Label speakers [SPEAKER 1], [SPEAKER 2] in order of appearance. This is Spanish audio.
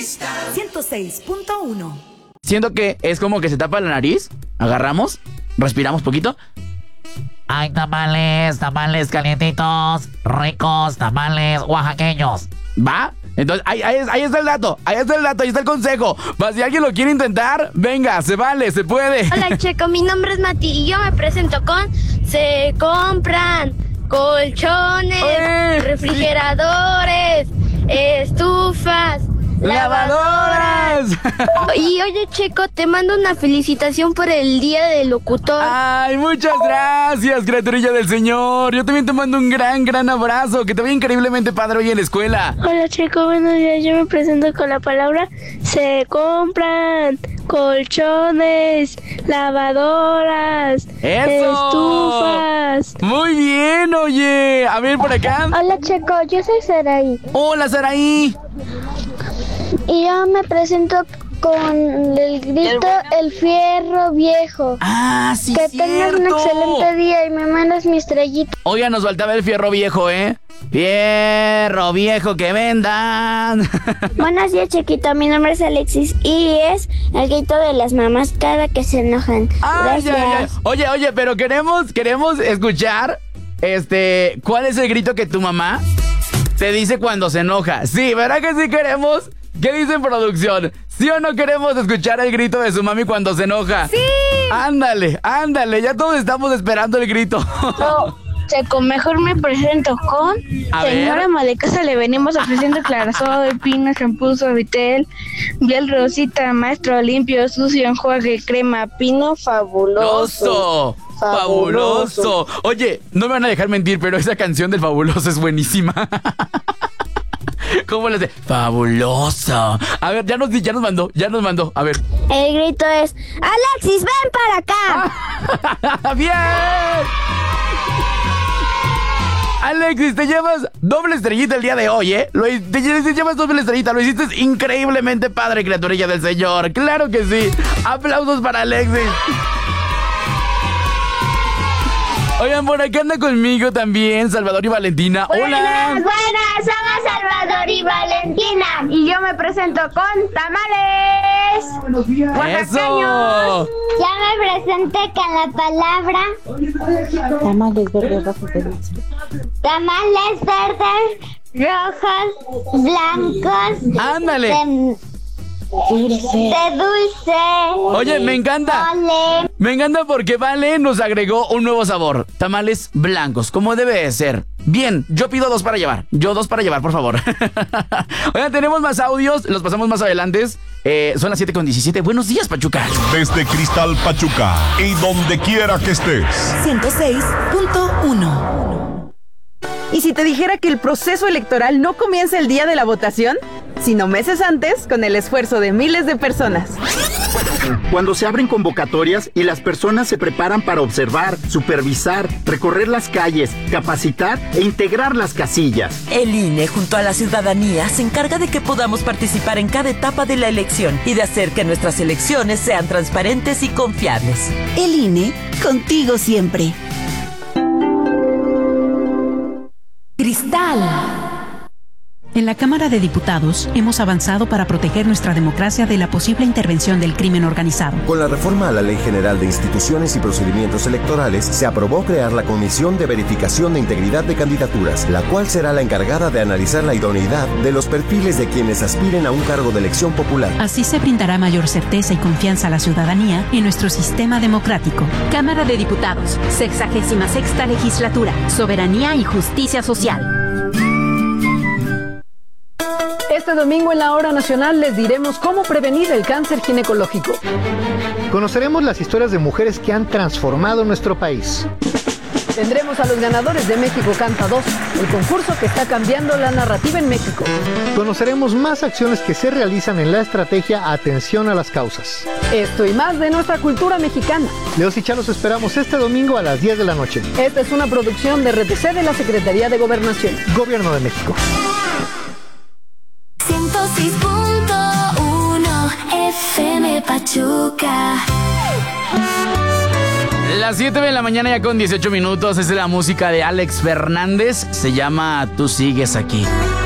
[SPEAKER 1] 106.1.
[SPEAKER 2] Siento que es como que se tapa la nariz, agarramos, respiramos poquito.
[SPEAKER 3] Hay tamales, tamales calientitos, ricos, tamales oaxaqueños.
[SPEAKER 2] ¿Va? Entonces, ahí está el dato, ahí está el consejo. Va, si alguien lo quiere intentar, venga, se vale, se puede.
[SPEAKER 4] Hola, Checo, mi nombre es Mati y yo me presento con... Se compran colchones, refrigeradores, estufas,
[SPEAKER 2] ¡lavadoras!
[SPEAKER 4] Y oye, Checo, te mando una felicitación por el Día del Locutor.
[SPEAKER 2] ¡Ay, muchas gracias, criaturilla del Señor! Yo también te mando un gran abrazo. Que te vaya increíblemente padre hoy en la escuela.
[SPEAKER 4] Hola, Checo, buenos días. Yo me presento con la palabra se compran colchones, lavadoras, estufas.
[SPEAKER 2] Muy bien, oye. A ver, por acá.
[SPEAKER 4] Hola, Checo, yo soy Saraí.
[SPEAKER 2] Hola, Saraí.
[SPEAKER 4] Y yo me presento con el grito El Fierro Viejo.
[SPEAKER 2] Ah, sí,
[SPEAKER 4] que
[SPEAKER 2] cierto.
[SPEAKER 4] tengas un excelente día y me mandas mi estrellita.
[SPEAKER 2] Oiga, nos faltaba el fierro viejo, ¿eh? Fierro viejo que vendan.
[SPEAKER 4] Buenos días, Chiquito. Mi nombre es Alexis y es el grito de las mamás cada que se enojan. Gracias.
[SPEAKER 2] Oye, pero queremos escuchar ¿cuál es el grito que tu mamá te dice cuando se enoja? Sí, ¿verdad que sí queremos? ¿Qué dice en producción? ¿Sí o no queremos escuchar el grito de su mami cuando se enoja?
[SPEAKER 4] ¡Sí!
[SPEAKER 2] Ándale, ya todos estamos esperando el grito.
[SPEAKER 4] No, Checo, mejor me presento con señora ama de casa. Le venimos ofreciendo clarasol, pino, shampoo, suavitel, Biel Rosita, maestro limpio, sucio, enjuague, crema, pino, fabuloso.
[SPEAKER 2] ¡Fabuloso! Oye, no me van a dejar mentir, pero esa canción del Fabuloso es buenísima. ¿Cómo le hace? ¡Fabuloso! A ver, ya nos mandó. A ver.
[SPEAKER 4] El grito es Alexis, ven para acá.
[SPEAKER 2] ¡Bien! Alexis, te llevas doble estrellita el día de hoy, ¿eh? Te llevas doble estrellita. Lo hiciste increíblemente padre, criaturilla del Señor. ¡Claro que sí! ¡Aplausos para Alexis! Oigan, por acá anda conmigo también Salvador y Valentina. ¡Hola!
[SPEAKER 4] Buenas, somos Salvador y Valentina. Y yo me presento con tamales.
[SPEAKER 2] ¡Eso!
[SPEAKER 4] Ya me presenté con la palabra tamales verdes, rojos, tamales verdes, rojos, blancos.
[SPEAKER 2] ¡Ándale!
[SPEAKER 4] De dulce.
[SPEAKER 2] Oye, me encanta.
[SPEAKER 4] Vale.
[SPEAKER 2] Me encanta porque Vale nos agregó un nuevo sabor. Tamales blancos, como debe de ser. Bien, yo pido 2 para llevar. Por favor. Oigan, tenemos más audios. Los pasamos más adelante. Son las 7:17. Buenos días, Pachuca.
[SPEAKER 5] Desde Cristal, Pachuca. Y donde quiera que estés.
[SPEAKER 1] 106.1.
[SPEAKER 6] ¿Y si te dijera que el proceso electoral no comienza el día de la votación, sino meses antes, con el esfuerzo de miles de personas?
[SPEAKER 7] Cuando se abren convocatorias y las personas se preparan para observar, supervisar, recorrer las calles, capacitar e integrar las casillas.
[SPEAKER 8] El INE, junto a la ciudadanía, se encarga de que podamos participar en cada etapa de la elección y de hacer que nuestras elecciones sean transparentes y confiables.
[SPEAKER 1] El INE, contigo siempre. Cristal.
[SPEAKER 9] En la Cámara de Diputados hemos avanzado para proteger nuestra democracia de la posible intervención del crimen organizado.
[SPEAKER 10] Con la reforma a la Ley General de Instituciones y Procedimientos Electorales, se aprobó crear la Comisión de Verificación de Integridad de Candidaturas, la cual será la encargada de analizar la idoneidad de los perfiles de quienes aspiren a un cargo de elección popular.
[SPEAKER 9] Así se brindará mayor certeza y confianza a la ciudadanía en nuestro sistema democrático.
[SPEAKER 11] Cámara de Diputados, 66ª Legislatura, Soberanía y Justicia Social.
[SPEAKER 12] Este domingo en la Hora Nacional les diremos cómo prevenir el cáncer ginecológico.
[SPEAKER 13] Conoceremos las historias de mujeres que han transformado nuestro país.
[SPEAKER 12] Tendremos a los ganadores de México Canta 2, el concurso que está cambiando la narrativa en México.
[SPEAKER 13] Conoceremos más acciones que se realizan en la estrategia Atención a las Causas.
[SPEAKER 12] Esto y más de nuestra cultura mexicana.
[SPEAKER 13] Leos y Chá los esperamos este domingo a las 10 de la noche.
[SPEAKER 12] Esta es una producción de RTC de la Secretaría de Gobernación.
[SPEAKER 13] Gobierno de México.
[SPEAKER 14] 106.1 FM Pachuca.
[SPEAKER 2] Las 7 de la mañana ya con 18 minutos. Esa es la música de Alex Fernández. Se llama Tú sigues aquí.